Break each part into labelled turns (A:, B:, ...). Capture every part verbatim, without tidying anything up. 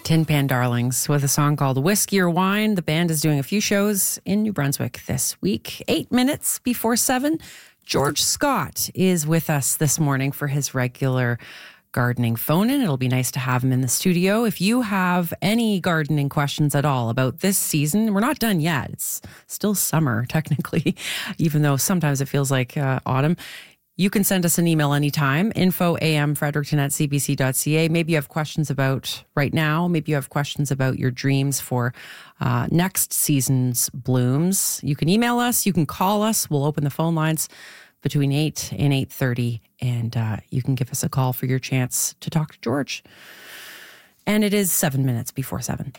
A: Tin Pan Darlings with a song called Whiskey or Wine. The band is doing a few shows in New Brunswick this week. Eight minutes before seven, George Scott is with us this morning for his regular gardening phone-in. It'll be nice to have him in the studio. If you have any gardening questions at all about this season, we're not done yet. It's still summer, technically, even though sometimes it feels like uh, autumn. You can send us an email anytime, info am fredericton at c b c dot c a. Maybe you have questions about right now. Maybe you have questions about your dreams for uh, next season's blooms. You can email us. You can call us. We'll open the phone lines between eight and eight thirty, and uh, you can give us a call for your chance to talk to George. And it is seven minutes before seven.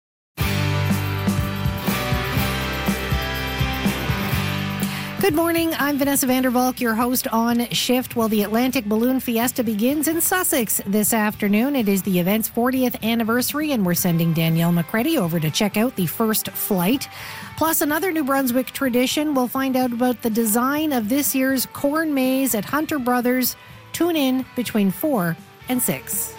B: Good morning. I'm Vanessa Vandervalk, your host on Shift. Well, the Atlantic Balloon Fiesta begins in Sussex this afternoon. It is the event's fortieth anniversary, and we're sending Danielle McCready over to check out the first flight. Plus, another New Brunswick tradition. We'll find out about the design of this year's corn maze at Hunter Brothers. Tune in between four and six.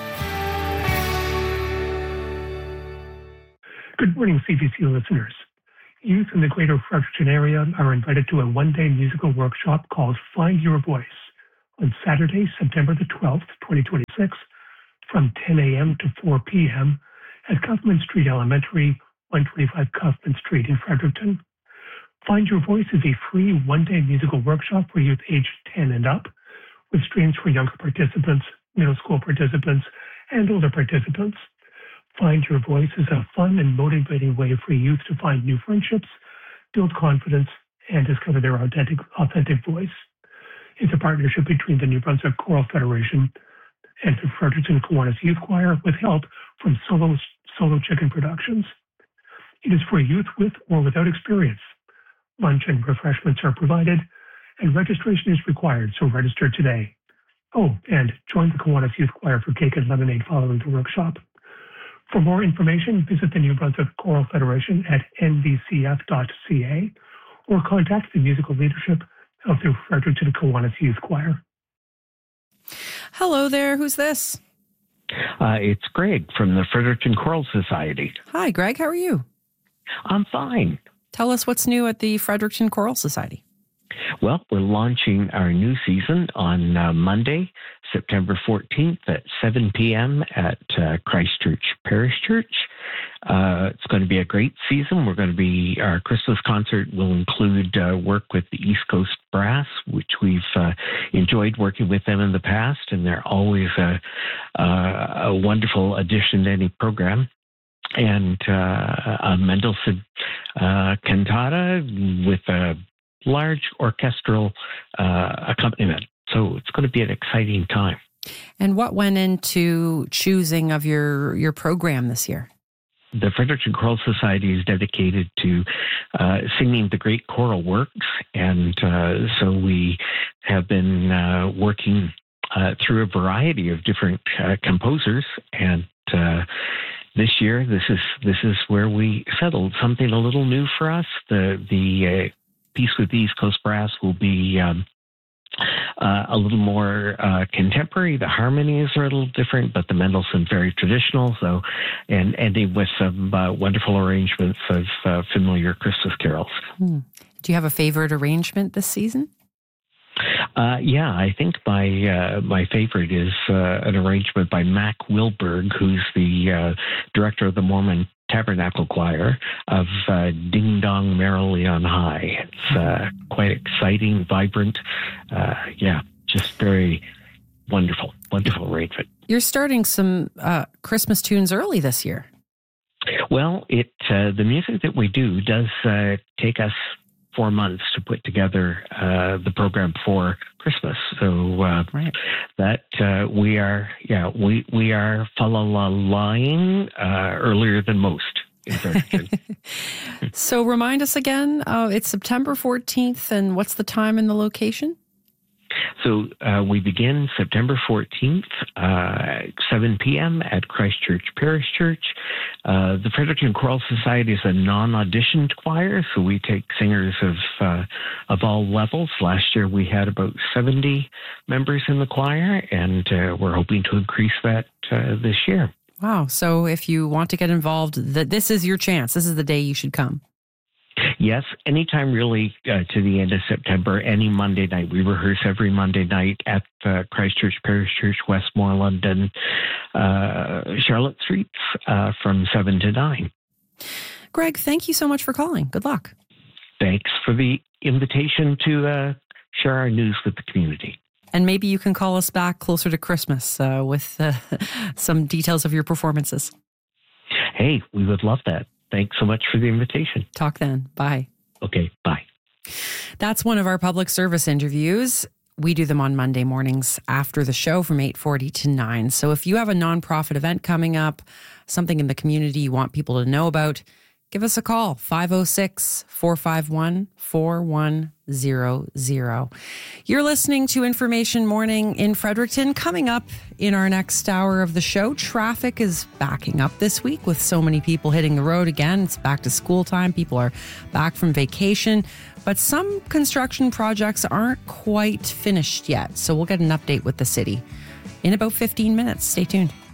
C: Good morning, C B C listeners. Youth in the Greater Fredericton area are invited to a one-day musical workshop called Find Your Voice on Saturday, September the twelfth, twenty twenty-six, from ten a.m. to four p.m. at Cuthman Street Elementary, one twenty-five Cuthman Street in Fredericton. Find Your Voice is a free one-day musical workshop for youth aged ten and up, with streams for younger participants, middle school participants, and older participants. Find Your Voice is a fun and motivating way for youth to find new friendships, build confidence, and discover their authentic, authentic voice. It's a partnership between the New Brunswick Choral Federation and the Fredericton Kiwanis Youth Choir with help from Solo, Solo Chicken Productions. It is for youth with or without experience. Lunch and refreshments are provided, and registration is required, so register today. Oh, and join the Kiwanis Youth Choir for cake and lemonade following the workshop. For more information, visit the New Brunswick Choral Federation at n b c f dot c a or contact the musical leadership of the Fredericton Kiwanis Youth Choir.
A: Hello there. Who's this?
D: Uh, it's Greg from the Fredericton Choral Society.
A: Hi, Greg. How are you?
D: I'm fine.
A: Tell us what's new at the Fredericton Choral Society.
D: Well, we're launching our new season on uh, Monday, September fourteenth at seven p.m. at uh, Christchurch Parish Church. Uh, it's going to be a great season. We're going to be, our Christmas concert will include uh, work with the East Coast Brass, which we've uh, enjoyed working with them in the past, and they're always a, a, a wonderful addition to any program. And uh, a Mendelssohn uh, cantata with a large orchestral uh, accompaniment. So it's going to be an exciting time.
A: And what went into choosing of your, your program this year?
D: The Fredericton Choral Society is dedicated to uh, singing the great choral works. And uh, so we have been uh, working uh, through a variety of different uh, composers. And uh, this year, this is this is where we settled something a little new for us. The, the uh, piece with the East Coast Brass will be um, uh, a little more uh, contemporary. The harmonies are a little different, but the Mendelssohn very traditional. So, and ending with some uh, wonderful arrangements of uh, familiar Christmas carols.
A: Hmm. Do you have a favorite arrangement this season?
D: Uh, yeah, I think my uh, my favorite is uh, an arrangement by Mac Wilberg, who's the uh, director of the Mormon Tabernacle Choir of uh, Ding Dong Merrily on High. It's uh, quite exciting, vibrant. Uh, yeah, just very wonderful, wonderful arrangement.
A: You're starting some uh, Christmas tunes early this year.
D: Well, it uh, the music that we do does uh, take us four months to put together uh, the program for Christmas. So uh,
A: right.
D: that uh, we are, yeah, we we are fa-la-la-lying uh, earlier than most.
A: So remind us again, uh, it's September fourteenth, and what's the time and the location?
D: So uh, we begin September fourteenth, uh, seven p.m. at Christchurch Parish Church. Uh, the Fredericton Choral Society is a non-auditioned choir, so we take singers of uh, of all levels. Last year we had about seventy members in the choir, and uh, we're hoping to increase that uh, this year.
A: Wow. So if you want to get involved, that this is your chance. This is the day you should come.
D: Yes, anytime really uh, to the end of September, any Monday night. We rehearse every Monday night at uh, Christchurch Parish Church, Westmoreland, and uh, Charlotte Streets uh, from seven to nine.
A: Greg, thank you so much for calling. Good luck.
D: Thanks for the invitation to uh, share our news with the community.
A: And maybe you can call us back closer to Christmas uh, with uh, some details of your performances.
D: Hey, we would love that. Thanks so much for the invitation.
A: Talk then. Bye.
D: Okay, bye.
A: That's one of our public service interviews. We do them on Monday mornings after the show from eight forty to nine. So if you have a nonprofit event coming up, something in the community you want people to know about, give us a call, five oh six, four five one, four one zero zero. You're listening to Information Morning in Fredericton. Coming up in our next hour of the show, traffic is backing up this week with so many people hitting the road again. It's back to school time. People are back from vacation, but some construction projects aren't quite finished yet. So we'll get an update with the city in about fifteen minutes. Stay tuned.